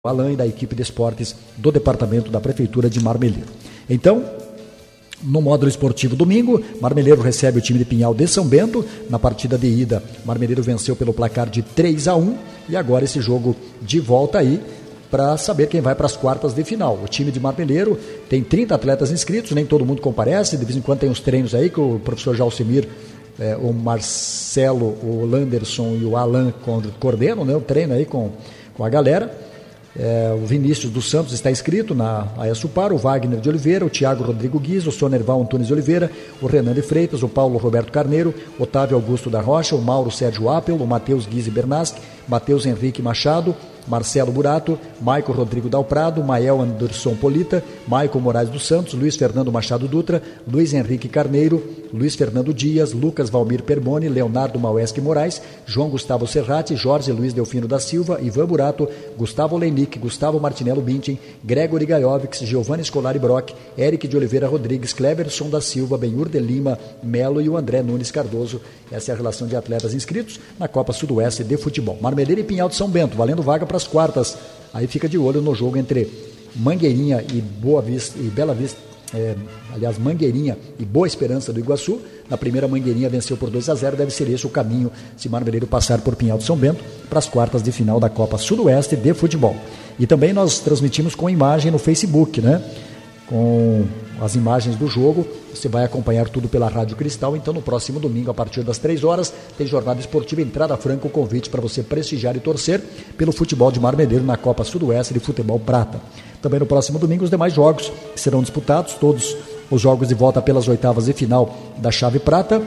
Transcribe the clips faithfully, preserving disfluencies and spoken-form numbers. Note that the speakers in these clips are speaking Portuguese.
Alain e da equipe de esportes do departamento da Prefeitura de Marmeleiro. Então, no módulo esportivo domingo, Marmeleiro recebe o time de Pinhal de São Bento. Na partida de ida, Marmeleiro venceu pelo placar de três a um e agora esse jogo de volta aí para saber quem vai para as quartas de final. O time de Marmeleiro tem trinta atletas inscritos, nem todo mundo comparece, de vez em quando tem uns treinos aí que o professor Jalcimir, é, o Marcelo, o Landerson e o Alan coordenam, né, o treino aí com, com a galera. É, o Vinícius dos Santos está inscrito na Aessupar, o Wagner de Oliveira, o Thiago Rodrigo Guiz, o Sonerval Antunes de Oliveira, o Renan de Freitas, o Paulo Roberto Carneiro, Otávio Augusto da Rocha, o Mauro Sérgio Appel, o Matheus Guiz Bernaschi, Matheus Henrique Machado, Marcelo Burato, Maico Rodrigo Dalprado, Mael Anderson Polita, Maico Moraes dos Santos, Luiz Fernando Machado Dutra, Luiz Henrique Carneiro, Luiz Fernando Dias, Lucas Valmir Perboni, Leonardo Maueschi Moraes, João Gustavo Serrati, Jorge Luiz Delfino da Silva, Ivan Burato, Gustavo Leinick, Gustavo Martinello Bintin, Gregory Gaiovics, Giovanni Scolari Brock, Eric de Oliveira Rodrigues, Cleverson da Silva, Benhur de Lima, Melo e o André Nunes Cardoso. Essa é a relação de atletas inscritos na Copa Sudoeste de Futebol. Marmeleiro e Pinhal de São Bento, valendo vaga para as quartas. Aí fica de olho no jogo entre Mangueirinha e Boa Vista e Bela Vista, é, aliás, Mangueirinha e Boa Esperança do Iguaçu. Na primeira, Mangueirinha venceu por dois a zero, deve ser esse o caminho se Marmeleiro passar por Pinhal de São Bento para as quartas de final da Copa Sudoeste de Futebol. E também nós transmitimos com imagem no Facebook, né? Com as imagens do jogo, você vai acompanhar tudo pela Rádio Cristal. Então no próximo domingo, a partir das três horas, tem jornada esportiva Entrada Franca, o convite para você prestigiar e torcer pelo futebol de Marmeleiro na Copa Sudoeste de Futebol Prata. Também no próximo domingo os demais jogos que serão disputados, todos os jogos de volta pelas oitavas de final da Chave Prata.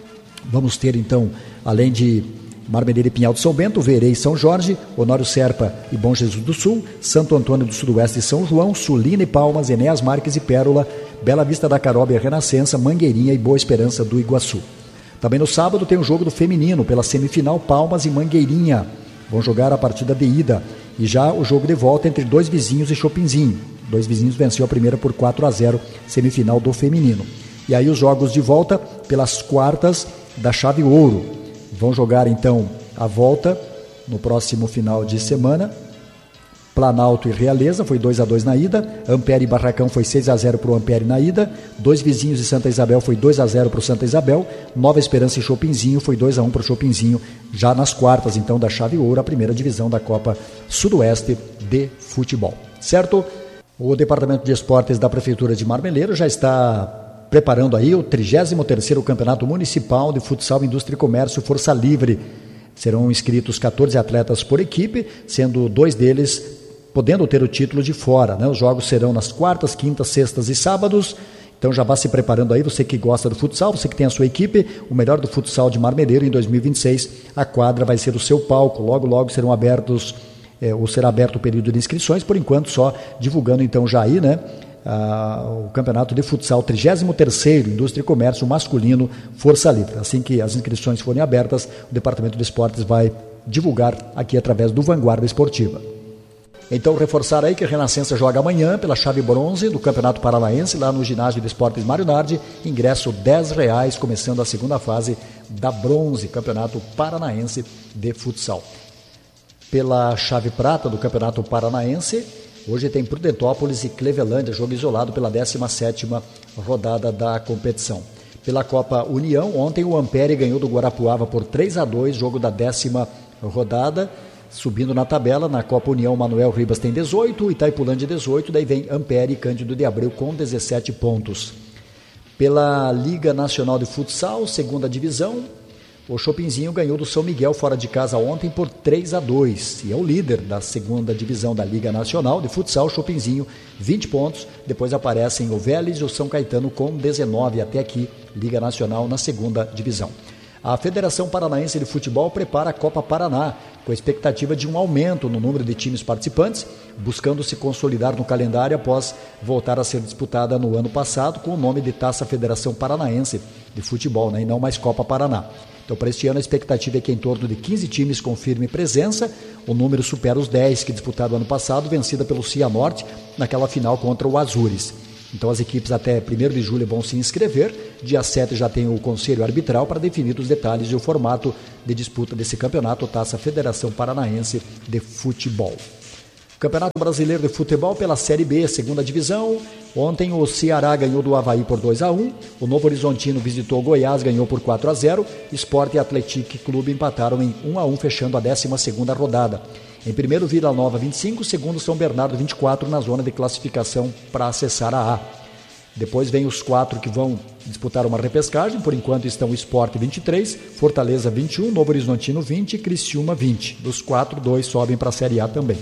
Vamos ter então, além de Marmeleiro e Pinhal de São Bento, Verê e São Jorge, Honório Serpa e Bom Jesus do Sul, Santo Antônio do Sudoeste e São João, Sulina e Palmas, Enéas Marques e Pérola, Bela Vista da Caróbia e Renascença, Mangueirinha e Boa Esperança do Iguaçu. Também no sábado tem o jogo do feminino, pela semifinal, Palmas e Mangueirinha. Vão jogar a partida de ida. E já o jogo de volta entre Dois Vizinhos e Chopinzinho. Dois Vizinhos venceu a primeira por quatro a zero, semifinal do feminino. E aí os jogos de volta pelas quartas da Chave Ouro. Vão jogar então a volta no próximo final de semana. Planalto e Realeza foi dois a dois na ida. Ampere e Barracão foi seis a zero para o Ampere na ida. Dois Vizinhos e Santa Isabel foi dois a zero para o Santa Isabel. Nova Esperança e Chopinzinho foi dois a um para o Chopinzinho, já nas quartas então da Chave Ouro, a primeira divisão da Copa Sudoeste de Futebol. Certo? O Departamento de Esportes da Prefeitura de Marmeleiro já está preparando aí o trigésimo terceiro Campeonato Municipal de Futsal, Indústria e Comércio Força Livre. Serão inscritos quatorze atletas por equipe, sendo dois deles podendo ter o título de fora, né? Os jogos serão nas quartas, quintas, sextas e sábados. Então já vá se preparando aí, você que gosta do futsal, você que tem a sua equipe, o melhor do futsal de Marmeleiro em dois mil e vinte e seis, a quadra vai ser o seu palco. Logo, logo serão abertos, é, ou será aberto o período de inscrições, por enquanto só divulgando então já aí, né? Ah, o campeonato de futsal trigésimo terceiro Indústria e Comércio Masculino Força Livre. Assim que as inscrições forem abertas, o Departamento de Esportes vai divulgar aqui através do Vanguarda Esportiva. Então reforçar aí que a Renascença joga amanhã pela chave bronze do Campeonato Paranaense lá no ginásio de esportes Mário Nardi, ingresso dez reais, começando a segunda fase da bronze, Campeonato Paranaense de Futsal. Pela chave prata do Campeonato Paranaense, hoje tem Prudentópolis e Clevelândia, jogo isolado pela décima sétima rodada da competição. Pela Copa União, ontem o Ampere ganhou do Guarapuava por três a dois, jogo da décima rodada. Subindo na tabela, na Copa União, Manuel Ribas tem dezoito, Itaipulândia dezoito, daí vem Ampere e Cândido de Abreu com dezessete pontos. Pela Liga Nacional de Futsal, segunda divisão, o Chopinzinho ganhou do São Miguel fora de casa ontem por três a dois e é o líder da segunda divisão da Liga Nacional de Futsal. Chopinzinho, vinte pontos, depois aparecem o Vélez e o São Caetano com dezenove, até aqui Liga Nacional na segunda divisão. A Federação Paranaense de Futebol prepara a Copa Paraná, com a expectativa de um aumento no número de times participantes, buscando se consolidar no calendário após voltar a ser disputada no ano passado com o nome de Taça Federação Paranaense de Futebol, né, e não mais Copa Paraná. Então, para este ano, a expectativa é que em torno de quinze times confirme presença. O número supera os dez que disputaram ano passado, vencida pelo Cianorte naquela final contra o Azures. Então as equipes até primeiro de julho vão se inscrever, dia sete já tem o Conselho Arbitral para definir os detalhes e o formato de disputa desse campeonato, Taça Federação Paranaense de Futebol. Campeonato Brasileiro de Futebol pela Série B, segunda divisão. Ontem o Ceará ganhou do Avaí por dois a um. O Novo Horizontino visitou o Goiás, ganhou por quatro a zero. Sport e Atlético Clube empataram em um a um, fechando a décima segunda rodada. Em primeiro, Vila Nova vinte e cinco, segundo, São Bernardo vinte e quatro, na zona de classificação para acessar a A. Depois vem os quatro que vão disputar uma repescagem. Por enquanto estão o Sport vinte e três, Fortaleza vinte e um, Novo Horizontino vinte e Criciúma vinte. Dos quatro, dois sobem para a Série A também.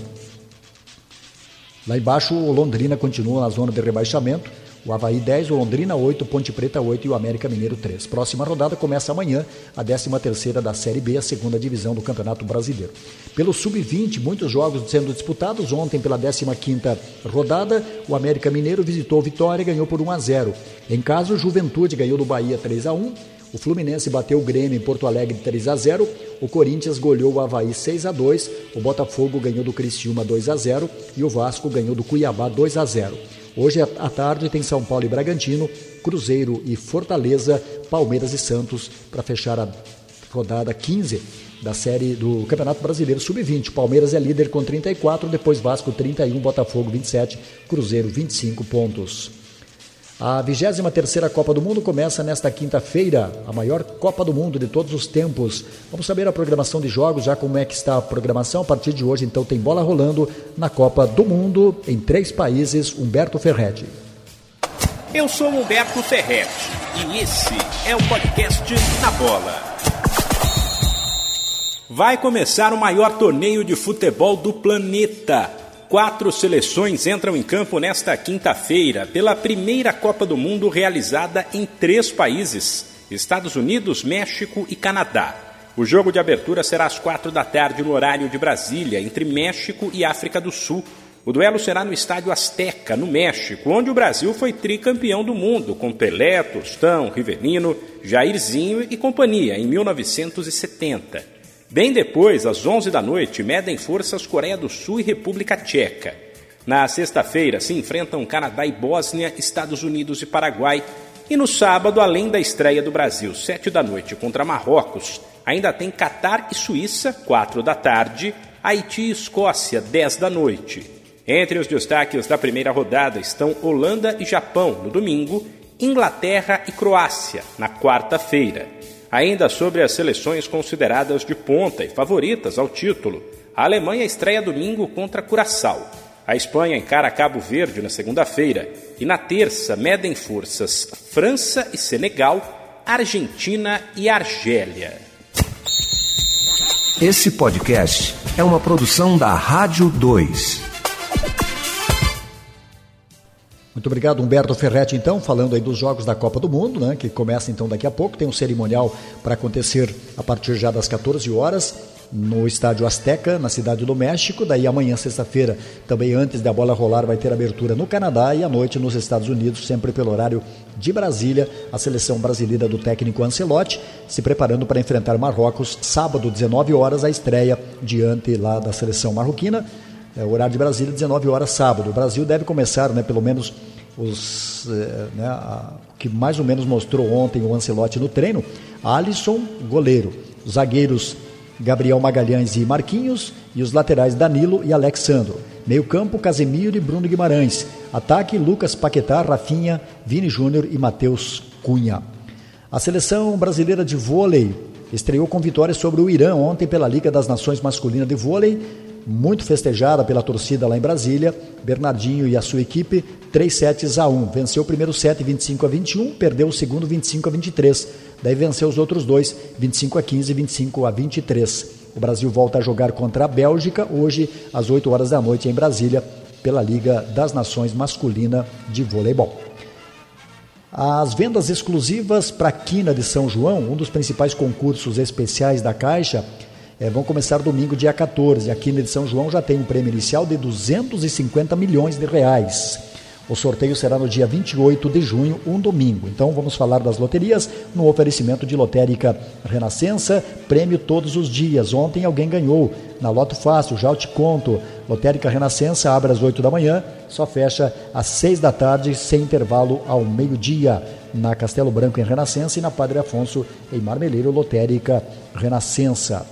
Lá embaixo, o Londrina continua na zona de rebaixamento. O Avaí dez, o Londrina oito, Ponte Preta oito e o América Mineiro três. Próxima rodada começa amanhã, a décima terceira da Série B, a segunda divisão do Campeonato Brasileiro. Pelo sub vinte, muitos jogos sendo disputados. Ontem, pela décima quinta rodada, o América Mineiro visitou o Vitória e ganhou por um a zero. Em casa, o Juventude ganhou do Bahia três a um. O Fluminense bateu o Grêmio em Porto Alegre três a zero. O Corinthians goleou o Avaí seis a dois. O Botafogo ganhou do Criciúma dois a zero. E o Vasco ganhou do Cuiabá dois a zero. Hoje à tarde tem São Paulo e Bragantino, Cruzeiro e Fortaleza, Palmeiras e Santos para fechar a rodada quinze da série do Campeonato Brasileiro sub vinte. Palmeiras é líder com trinta e quatro, depois Vasco trinta e um, Botafogo vinte e sete, Cruzeiro vinte e cinco pontos. A vigésima terceira Copa do Mundo começa nesta quinta-feira, a maior Copa do Mundo de todos os tempos. Vamos saber a programação de jogos, já como é que está a programação. A partir de hoje, então, tem bola rolando na Copa do Mundo em três países. Humberto Ferretti. Eu sou Humberto Ferretti e esse é o podcast Na Bola. Vai começar o maior torneio de futebol do planeta. Quatro seleções entram em campo nesta quinta-feira pela primeira Copa do Mundo realizada em três países: Estados Unidos, México e Canadá. O jogo de abertura será às quatro da tarde no horário de Brasília, entre México e África do Sul. O duelo será no Estádio Azteca, no México, onde o Brasil foi tricampeão do mundo, com Pelé, Tostão, Rivelino, Jairzinho e companhia, em mil novecentos e setenta. Bem depois, às onze da noite, medem forças Coreia do Sul e República Tcheca. Na sexta-feira, se enfrentam Canadá e Bósnia, Estados Unidos e Paraguai. E no sábado, além da estreia do Brasil, sete da noite, contra Marrocos, ainda tem Catar e Suíça, quatro da tarde, Haiti e Escócia, dez da noite. Entre os destaques da primeira rodada estão Holanda e Japão, no domingo, Inglaterra e Croácia, na quarta-feira. Ainda sobre as seleções consideradas de ponta e favoritas ao título, a Alemanha estreia domingo contra Curaçao. A Espanha encara Cabo Verde na segunda-feira e na terça medem forças França e Senegal, Argentina e Argélia. Esse podcast é uma produção da Rádio dois. Muito obrigado, Humberto Ferretti, então, falando aí dos jogos da Copa do Mundo, né, que começa então daqui a pouco. Tem um cerimonial para acontecer a partir já das quatorze horas no Estádio Azteca, na Cidade do México. Daí amanhã, sexta-feira, também antes da bola rolar, vai ter abertura no Canadá e à noite nos Estados Unidos, sempre pelo horário de Brasília, a seleção brasileira do técnico Ancelotti, se preparando para enfrentar Marrocos, sábado, dezenove horas, a estreia diante lá da seleção marroquina. É, o horário de Brasília, dezenove horas, sábado. O Brasil deve começar, né, pelo menos os, é, né, a, o que mais ou menos mostrou ontem o Ancelotti no treino. Alisson, goleiro. Os zagueiros Gabriel Magalhães e Marquinhos, e os laterais Danilo e Alexandro. Meio campo, Casemiro e Bruno Guimarães. Ataque, Lucas Paquetá, Rafinha, Vini Júnior e Matheus Cunha. A seleção brasileira de vôlei estreou com vitória sobre o Irã ontem pela Liga das Nações Masculina de Vôlei, muito festejada pela torcida lá em Brasília. Bernardinho e a sua equipe, três sets a um. Venceu o primeiro set vinte e cinco a vinte e um, perdeu o segundo vinte e cinco a vinte e três. Daí venceu os outros dois, vinte e cinco a quinze e vinte e cinco a vinte e três. O Brasil volta a jogar contra a Bélgica hoje às oito horas da noite em Brasília, pela Liga das Nações Masculina de Voleibol. As vendas exclusivas para a Quina de São João, um dos principais concursos especiais da Caixa, é, vão começar domingo, dia quatorze. A Quina de São João já tem um prêmio inicial de duzentos e cinquenta milhões de reais. O sorteio será no dia vinte e oito de junho, um domingo. Então vamos falar das loterias no oferecimento de Lotérica Renascença, prêmio todos os dias. Ontem alguém ganhou na Loto Fácil, já eu te conto. Lotérica Renascença abre às oito da manhã, só fecha às seis da tarde, sem intervalo ao meio-dia. Na Castelo Branco em Renascença e na Padre Afonso em Marmeleiro, Lotérica Renascença.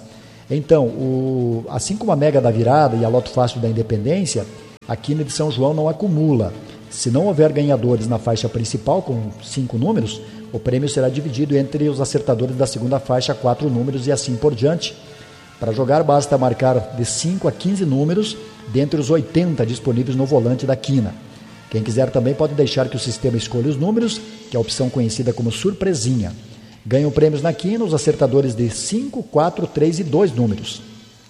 Então, o, assim como a Mega da Virada e a Loto Fácil da Independência, a Quina de São João não acumula. Se não houver ganhadores na faixa principal, com cinco números, o prêmio será dividido entre os acertadores da segunda faixa, quatro números e assim por diante. Para jogar, basta marcar de cinco a quinze números dentre os oitenta disponíveis no volante da quina. Quem quiser também pode deixar que o sistema escolha os números, que é a opção conhecida como surpresinha. Ganham prêmios na quina os acertadores de cinco, quatro, três e dois números.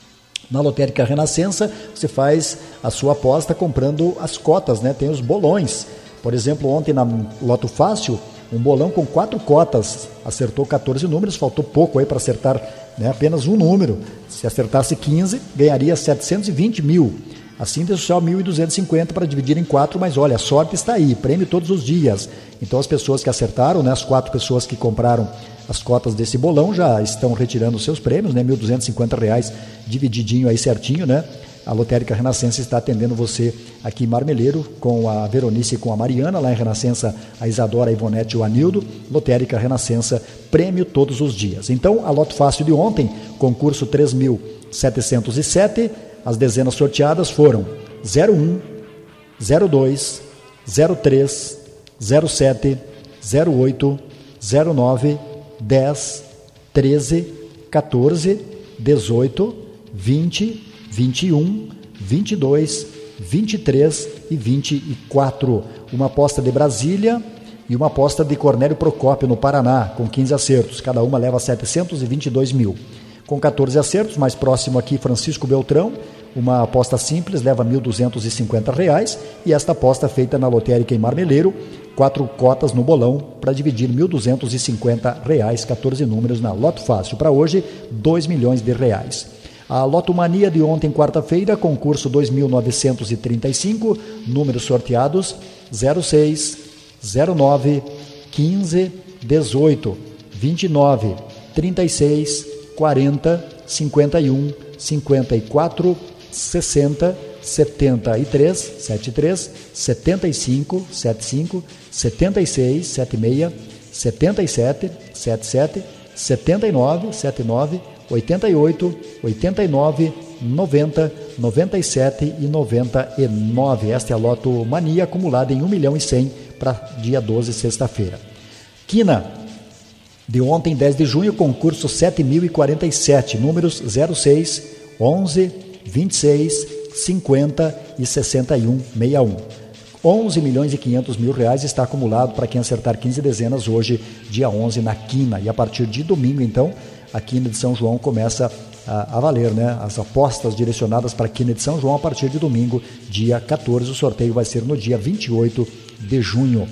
Na Lotérica Renascença, você faz a sua aposta comprando as cotas, né? Tem os bolões. Por exemplo, ontem na Loto Fácil, um bolão com quatro cotas, acertou catorze números, faltou pouco aí para acertar, né, apenas um número. Se acertasse quinze, ganharia setecentos e vinte mil. Assim, deixou só mil duzentos e cinquenta para dividir em quatro, mas olha, a sorte está aí, prêmio todos os dias. Então as pessoas que acertaram, né, as quatro pessoas que compraram as cotas desse bolão já estão retirando os seus prêmios, né, mil duzentos e cinquenta reais divididinho aí certinho, né? A Lotérica Renascença está atendendo você aqui em Marmeleiro, com a Veronice e com a Mariana, lá em Renascença, a Isadora, a Ivonete e o Anildo. Lotérica Renascença, prêmio todos os dias. Então, a Loto Fácil de ontem, concurso três mil setecentos e sete, as dezenas sorteadas foram zero um, zero dois, zero três, zero sete, zero oito, zero nove, dez, treze, quatorze, dezoito, vinte, vinte e um, vinte e dois, vinte e três e vinte e quatro. Uma aposta de Brasília e uma aposta de Cornélio Procópio, no Paraná, com quinze acertos. Cada uma leva setecentos e vinte e dois mil. Com catorze acertos, mais próximo aqui, Francisco Beltrão, uma aposta simples, leva mil duzentos e cinquenta reais. E esta aposta feita na Lotérica em Marmeleiro, quatro cotas no bolão, para dividir mil duzentos e cinquenta reais, catorze números na Loto Fácil. Para hoje, dois milhões de reais. A Loto Mania de ontem, quarta-feira, concurso dois mil novecentos e trinta e cinco, números sorteados zero seis, zero nove, quinze, dezoito, vinte e nove, trinta e seis, quarenta, cinquenta e um, cinquenta e quatro, sessenta, setenta e três, setenta e três, setenta e cinco, setenta e cinco, setenta e seis, setenta e seis, setenta e sete, setenta e sete, setenta e nove, setenta e nove, oitenta e oito, oitenta e nove, noventa, noventa e sete e noventa e nove. Esta é a Loto Mania acumulada em um milhão e cem para dia doze, sexta-feira. Quina, de ontem, dez de junho, concurso sete mil e quarenta e sete, números zero seis, onze, vinte e seis, cinquenta e sessenta e um, sessenta e um. onze milhões e quinhentos mil reais está acumulado para quem acertar quinze dezenas hoje, dia onze, na Quina. E a partir de domingo, então, a Quina de São João começa a, a valer, né? As apostas direcionadas para a Quina de São João a partir de domingo, dia quatorze. O sorteio vai ser no dia vinte e oito de junho.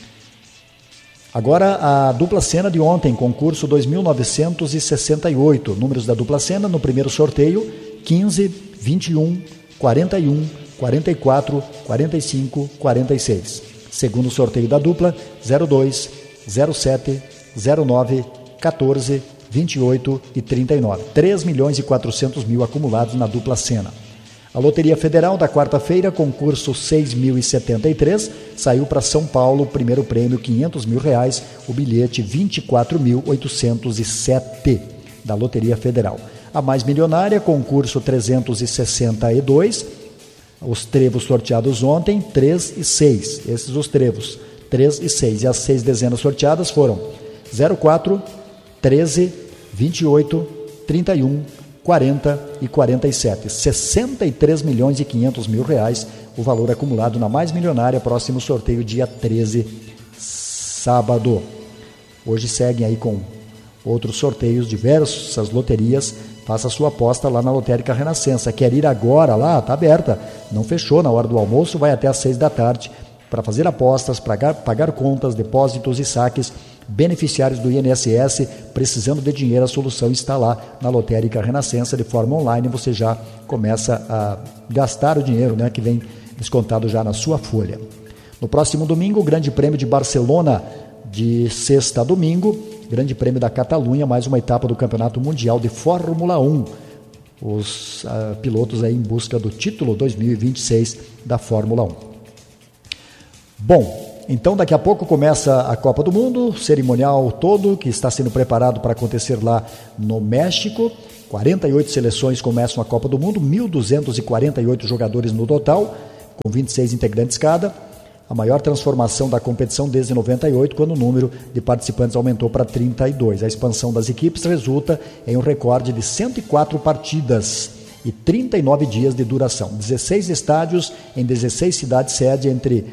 Agora a dupla cena de ontem, concurso dois mil novecentos e sessenta e oito. Números da dupla cena no primeiro sorteio: quinze, vinte e um, quarenta e um, quarenta e quatro, quarenta e cinco, quarenta e seis. Segundo sorteio da dupla: zero dois, zero sete, zero nove, quatorze, vinte e oito e trinta e nove. três milhões e quatrocentos mil acumulados na dupla cena. A Loteria Federal da quarta-feira, concurso seis mil e setenta e três, saiu para São Paulo, primeiro prêmio quinhentos mil reais, o bilhete vinte e quatro mil oitocentos e sete da Loteria Federal. A mais milionária, concurso trezentos e sessenta e dois, os trevos sorteados ontem, três e seis, esses os trevos, três e seis, e as seis dezenas sorteadas foram zero quatro, treze, vinte e oito, trinta e um, quarenta e quarenta e sete. sessenta e três milhões e quinhentos mil reais, o valor acumulado na mais milionária, próximo sorteio dia treze, sábado. Hoje seguem aí com outros sorteios, diversas loterias. Faça a sua aposta lá na Lotérica Renascença. Quer ir agora lá? Está aberta. Não fechou na hora do almoço, vai até às seis da tarde para fazer apostas, pagar, pagar contas, depósitos e saques. Beneficiários do I N S S precisando de dinheiro, a solução está lá na Lotérica Renascença. De forma online você já começa a gastar o dinheiro, né, que vem descontado já na sua folha. No próximo domingo, o Grande Prêmio de Barcelona, de sexta a domingo, Grande Prêmio da Catalunha, mais uma etapa do Campeonato Mundial de Fórmula um. Os uh, pilotos aí em busca do título dois mil e vinte e seis da Fórmula um. Bom, Então, daqui a pouco começa a Copa do Mundo, cerimonial todo que está sendo preparado para acontecer lá no México. quarenta e oito seleções começam a Copa do Mundo, mil duzentos e quarenta e oito jogadores no total, com vinte e seis integrantes cada. A maior transformação da competição desde noventa e oito, quando o número de participantes aumentou para trinta e dois. A expansão das equipes resulta em um recorde de cento e quatro partidas e trinta e nove dias de duração. dezesseis estádios em dezesseis cidades sede entre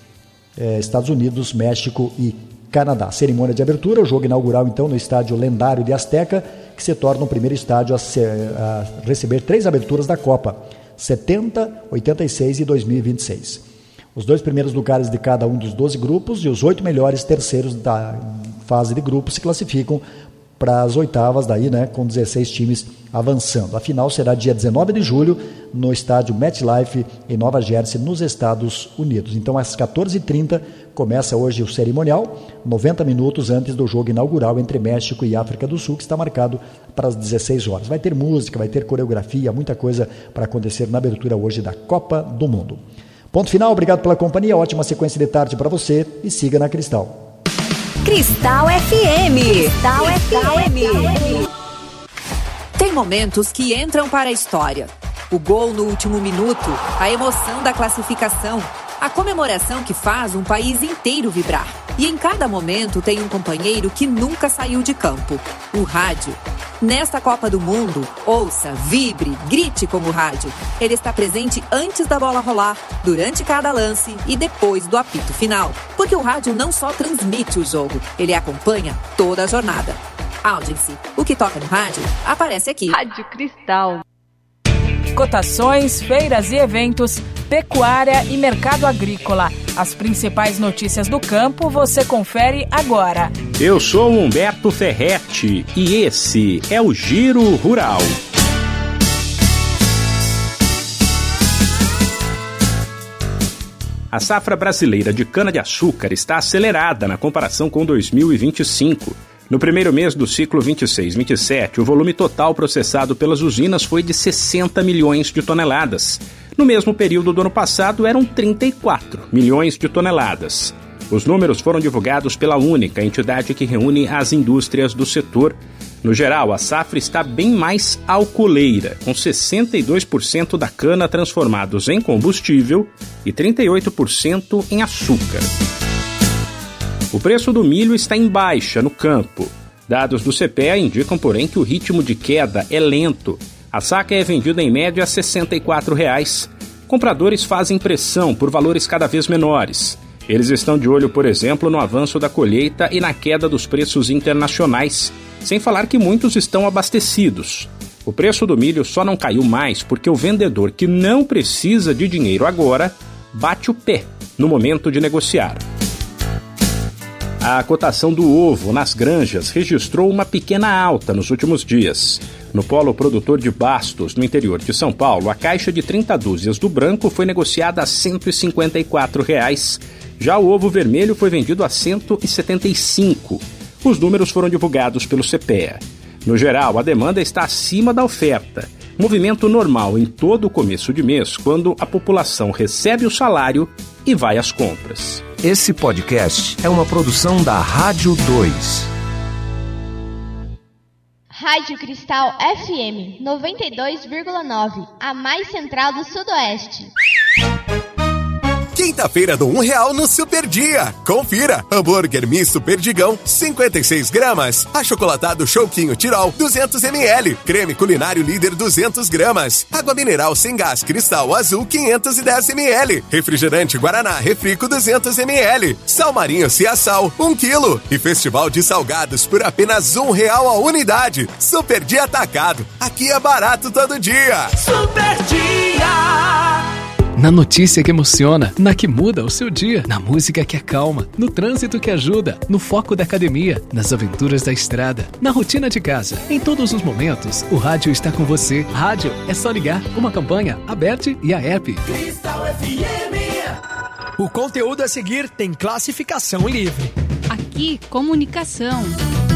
eh, Estados Unidos, México e Canadá. Cerimônia de abertura, o jogo inaugural então no estádio lendário de Azteca, que se torna o primeiro estádio a, ser, a receber três aberturas da Copa, setenta, oitenta e seis e dois mil e vinte e seis. Os dois primeiros lugares de cada um dos doze grupos e os oito melhores terceiros da fase de grupos se classificam para as oitavas, daí, né, com dezesseis times avançando. A final será dia dezenove de julho no estádio MetLife em Nova Jersey, nos Estados Unidos. Então, às quatorze e trinta começa hoje o cerimonial, noventa minutos antes do jogo inaugural entre México e África do Sul, que está marcado para as dezesseis horas. Vai ter música, vai ter coreografia, muita coisa para acontecer na abertura hoje da Copa do Mundo. Ponto final, obrigado pela companhia, ótima sequência de tarde para você e siga na Cristal. Cristal F M. Cristal, Cristal F M. Tem momentos que entram para a história. O gol no último minuto, a emoção da classificação, a comemoração que faz um país inteiro vibrar. E em cada momento tem um companheiro que nunca saiu de campo, o rádio. Nesta Copa do Mundo, ouça, vibre, grite como rádio. Ele está presente antes da bola rolar, durante cada lance e depois do apito final. Porque o rádio não só transmite o jogo, ele acompanha toda a jornada. Audience, o que toca no rádio, aparece aqui. Rádio Cristal. Cotações, feiras e eventos, pecuária e mercado agrícola. As principais notícias do campo você confere agora. Eu sou Humberto Ferretti e esse é o Giro Rural. A safra brasileira de cana-de-açúcar está acelerada na comparação com dois mil e vinte e cinco. No primeiro mês do ciclo vinte e seis vinte e sete, o volume total processado pelas usinas foi de sessenta milhões de toneladas. No mesmo período do ano passado, eram trinta e quatro milhões de toneladas. Os números foram divulgados pela Única, entidade que reúne as indústrias do setor. No geral, a safra está bem mais alcooleira, com sessenta e dois por cento da cana transformados em combustível e trinta e oito por cento em açúcar. O preço do milho está em baixa no campo. Dados do C P E A indicam, porém, que o ritmo de queda é lento. A saca é vendida em média a sessenta e quatro reais. Compradores fazem pressão por valores cada vez menores. Eles estão de olho, por exemplo, no avanço da colheita e na queda dos preços internacionais, sem falar que muitos estão abastecidos. O preço do milho só não caiu mais porque o vendedor que não precisa de dinheiro agora bate o pé no momento de negociar. A cotação do ovo nas granjas registrou uma pequena alta nos últimos dias. No polo produtor de Bastos, no interior de São Paulo, a caixa de trinta dúzias do branco foi negociada a cento e cinquenta e quatro reais. Já o ovo vermelho foi vendido a cento e setenta e cinco. Os números foram divulgados pelo C P E A. No geral, a demanda está acima da oferta. Movimento normal em todo o começo de mês, quando a população recebe o salário e vai às compras. Esse podcast é uma produção da Rádio dois. Rádio Cristal F M noventa e dois vírgula nove, a mais central do Sudoeste. Quinta-feira do um real no Super Dia. Confira. Hambúrguer misto Perdigão, cinquenta e seis gramas. Achocolatado Chouquinho Tirol, duzentos mililitros. Creme culinário Líder, duzentos gramas. Água mineral sem gás Cristal Azul, quinhentos e dez mililitros. Refrigerante Guaraná Refrico, duzentos mililitros. Sal Marinho Ciaçal, um quilo. E Festival de Salgados por apenas um real a unidade. Super Dia Atacado. Aqui é barato todo dia. Super Dia! Na notícia que emociona, na que muda o seu dia, na música que acalma, no trânsito que ajuda, no foco da academia, nas aventuras da estrada, na rotina de casa. Em todos os momentos, o rádio está com você. Rádio é só ligar, uma campanha, Aberte e a app. Cristal F M. O conteúdo a seguir tem classificação livre. Aqui, comunicação.